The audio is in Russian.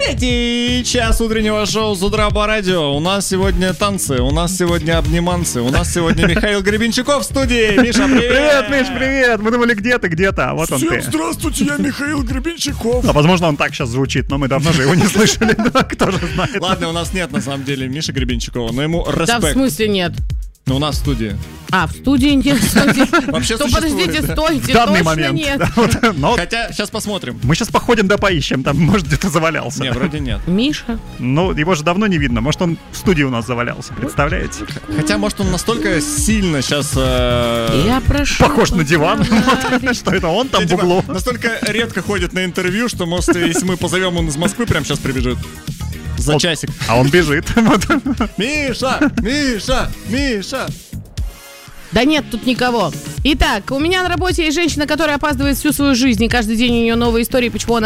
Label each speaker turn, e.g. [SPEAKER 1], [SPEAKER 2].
[SPEAKER 1] Третий час утреннего шоу «С утра по радио». У нас сегодня танцы, у нас сегодня обниманцы, у нас сегодня Михаил Гребенщиков в студии. Миша, привет!
[SPEAKER 2] Привет, Миш, привет! Мы думали, где ты, а вот он ты.
[SPEAKER 3] Здравствуйте, я Михаил Гребенщиков.
[SPEAKER 2] А возможно, он так сейчас звучит, но мы давно же его не слышали, кто же знает.
[SPEAKER 1] Ладно, у нас нет на самом деле Миши Гребенщикова, но ему респект.
[SPEAKER 4] Да, в смысле нет?
[SPEAKER 1] Но у нас в студии.
[SPEAKER 4] А, в студии нет.
[SPEAKER 1] Вообще
[SPEAKER 4] То подождите, стойте,
[SPEAKER 2] В данный
[SPEAKER 4] точно
[SPEAKER 2] момент.
[SPEAKER 4] нет.
[SPEAKER 1] Хотя, сейчас посмотрим.
[SPEAKER 2] Мы сейчас походим да поищем, там, может, где-то завалялся.
[SPEAKER 1] Не, вроде нет.
[SPEAKER 4] Миша?
[SPEAKER 2] Ну, его же давно не видно, может, он в студии у нас завалялся, представляете?
[SPEAKER 1] Хотя, может, он настолько сильно сейчас...
[SPEAKER 4] Я прошу.
[SPEAKER 2] Похож на диван, что это он там в углу.
[SPEAKER 1] Настолько редко ходит на интервью, что, может, если мы позовем, он из Москвы прямо сейчас прибежит. За часик.
[SPEAKER 2] А он бежит.
[SPEAKER 1] Миша! Миша! Миша!
[SPEAKER 4] Да нет тут никого. Итак, у меня на работе есть женщина, которая опаздывает всю свою жизнь, и каждый день у нее новые истории, почему она